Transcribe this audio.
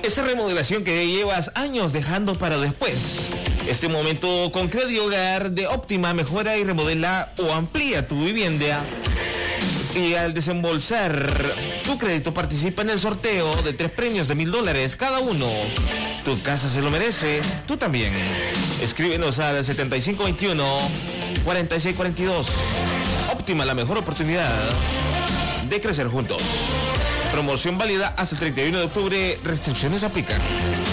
Esa remodelación que llevas años dejando para después. Este momento con Crédito Hogar de Óptima mejora y remodela o amplía tu vivienda. Y al desembolsar tu crédito participa en el sorteo de 3 premios de $1,000 cada uno. Tu casa se lo merece, tú también. Escríbenos al 7521-4642. Óptima, la mejor oportunidad de crecer juntos. Promoción válida hasta el 31 de octubre. Restricciones aplican.